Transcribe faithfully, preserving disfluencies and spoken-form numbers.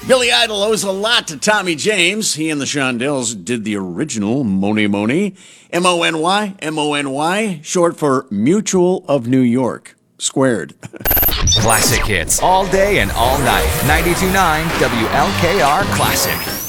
Billy Idol owes a lot to Tommy James. He and the Shondells did the original Mony Mony. M O N Y, M O N Y, short for Mutual of New York. Squared. Classic hits all day and all night. ninety-two point nine W L K R Classic.